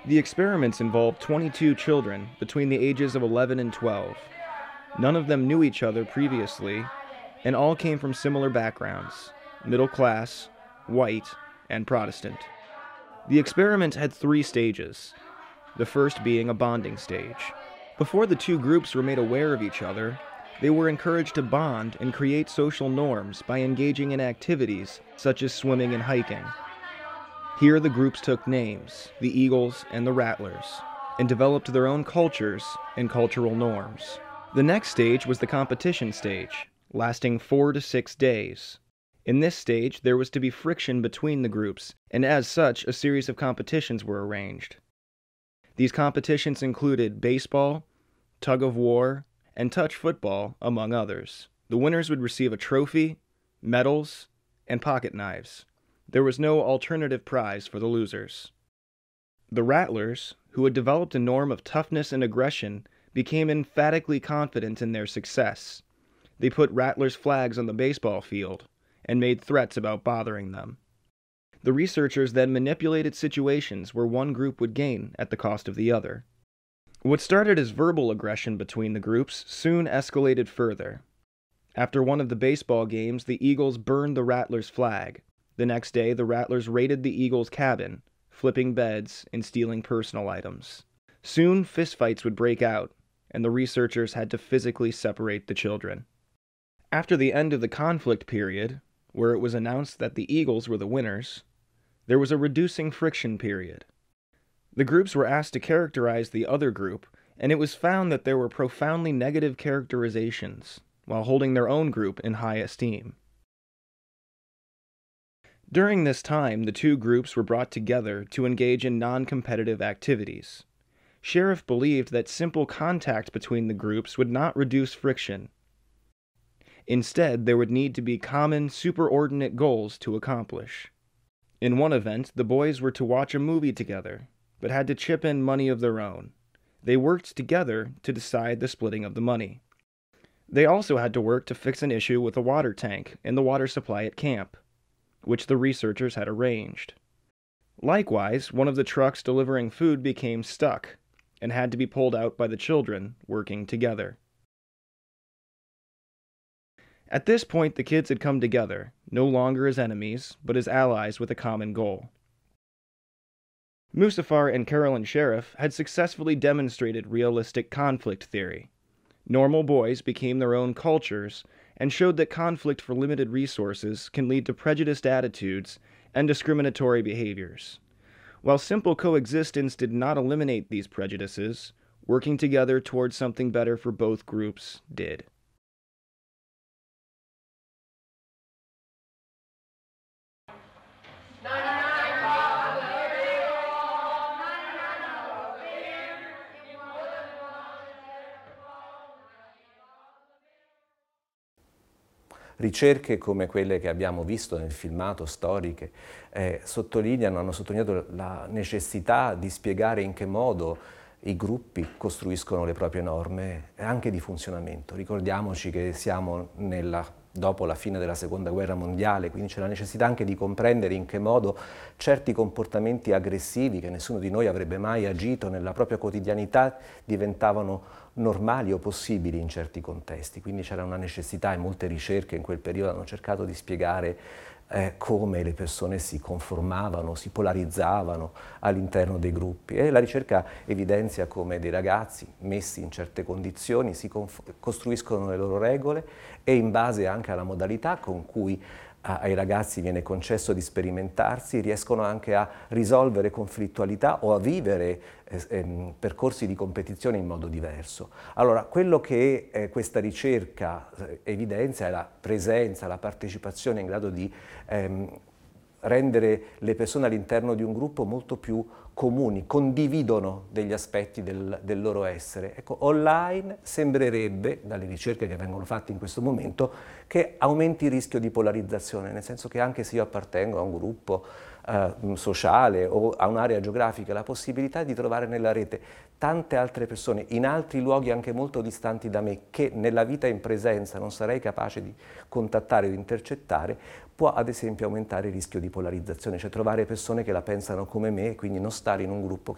The experiments involved 22 children between the ages of 11 and 12. None of them knew each other previously, and all came from similar backgrounds: middle class, white, and Protestant. The experiment had 3 stages, the first being a bonding stage. Before the two groups were made aware of each other, they were encouraged to bond and create social norms by engaging in activities such as swimming and hiking. Here the groups took names, the Eagles and the Rattlers, and developed their own cultures and cultural norms. The next stage was the competition stage, lasting 4 to 6 days. In this stage, there was to be friction between the groups, and as such, a series of competitions were arranged. These competitions included baseball, tug of war, and touch football, among others. The winners would receive a trophy, medals, and pocket knives. There was no alternative prize for the losers. The Rattlers, who had developed a norm of toughness and aggression, became emphatically confident in their success. They put Rattlers' flags on the baseball field and made threats about bothering them. The researchers then manipulated situations where one group would gain at the cost of the other. What started as verbal aggression between the groups soon escalated further. After one of the baseball games, the Eagles burned the Rattlers' flag. The next day, the Rattlers raided the Eagles' cabin, flipping beds and stealing personal items. Soon, fistfights would break out, and the researchers had to physically separate the children. After the end of the conflict period, where it was announced that the Eagles were the winners, there was a reducing friction period. The groups were asked to characterize the other group, and it was found that there were profoundly negative characterizations, while holding their own group in high esteem. During this time, the two groups were brought together to engage in non-competitive activities. Sheriff believed that simple contact between the groups would not reduce friction. Instead, there would need to be common, superordinate goals to accomplish. In one event, the boys were to watch a movie together, but had to chip in money of their own. They worked together to decide the splitting of the money. They also had to work to fix an issue with a water tank and the water supply at camp, which the researchers had arranged. Likewise, one of the trucks delivering food became stuck and had to be pulled out by the children working together. At this point, the kids had come together, no longer as enemies, but as allies with a common goal. Musafar and Carolyn Sheriff had successfully demonstrated realistic conflict theory. Normal boys became their own cultures and showed that conflict for limited resources can lead to prejudiced attitudes and discriminatory behaviors. While simple coexistence did not eliminate these prejudices, working together towards something better for both groups did. Ricerche come quelle che abbiamo visto nel filmato, storiche, hanno sottolineato la necessità di spiegare in che modo i gruppi costruiscono le proprie norme anche di funzionamento. Ricordiamoci che siamo dopo la fine della Seconda Guerra Mondiale, quindi c'è la necessità anche di comprendere in che modo certi comportamenti aggressivi che nessuno di noi avrebbe mai agito nella propria quotidianità diventavano normali o possibili in certi contesti. Quindi c'era una necessità e molte ricerche in quel periodo hanno cercato di spiegare come le persone si conformavano, si polarizzavano all'interno dei gruppi, e la ricerca evidenzia come dei ragazzi messi in certe condizioni costruiscono le loro regole e in base anche alla modalità con cui ai ragazzi viene concesso di sperimentarsi, riescono anche a risolvere conflittualità o a vivere percorsi di competizione in modo diverso. Allora, quello che questa ricerca evidenzia è la presenza, la partecipazione in grado di rendere le persone all'interno di un gruppo molto più comuni, condividono degli aspetti del loro essere. Ecco, online sembrerebbe, dalle ricerche che vengono fatte in questo momento, che aumenti il rischio di polarizzazione, nel senso che anche se io appartengo a un gruppo sociale o a un'area geografica, la possibilità di trovare nella rete tante altre persone in altri luoghi anche molto distanti da me che nella vita in presenza non sarei capace di contattare o di intercettare, può ad esempio aumentare il rischio di polarizzazione, cioè trovare persone che la pensano come me e quindi non stare in un gruppo